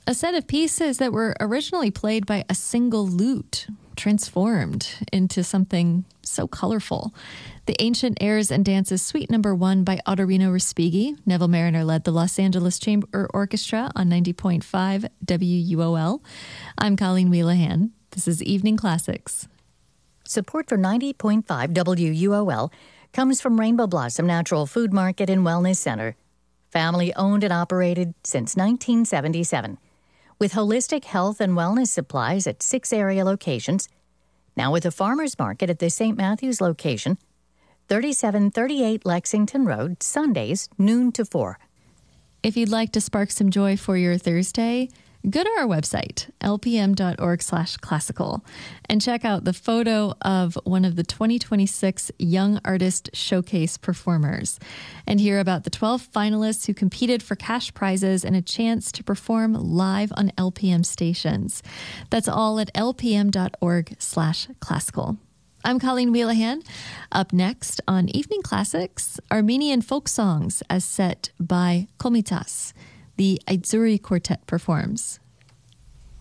A set of pieces that were originally played by a single lute, transformed into something so colorful. The Ancient Airs and Dances Suite No. 1 by Ottorino Respighi. Neville Mariner led the Los Angeles Chamber Orchestra on 90.5 WUOL. I'm Colleen Wheelahan. This is Evening Classics. Support for 90.5 WUOL comes from Rainbow Blossom Natural Food Market and Wellness Center. Family owned and operated since 1977. With holistic health and wellness supplies at 6 area locations. Now with a farmer's market at the St. Matthews location, 3738 Lexington Road, Sundays, noon to 4. If you'd like to spark some joy for your Thursday, go to our website, lpm.org/classical, and check out the photo of one of the 2026 Young Artist Showcase performers and hear about the 12 finalists who competed for cash prizes and a chance to perform live on LPM stations. That's all at lpm.org/classical. I'm Colleen Wheelahan. Up next on Evening Classics, Armenian folk songs as set by Komitas. The Aitzuri Quartet performs.